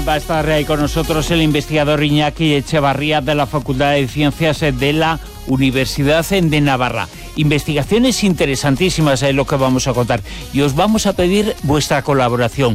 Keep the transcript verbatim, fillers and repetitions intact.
Va a estar ahí con nosotros el investigador Iñaki Echevarría de la Facultad de Ciencias de la Universidad de Navarra. Investigaciones interesantísimas es lo que vamos a contar y os vamos a pedir vuestra colaboración.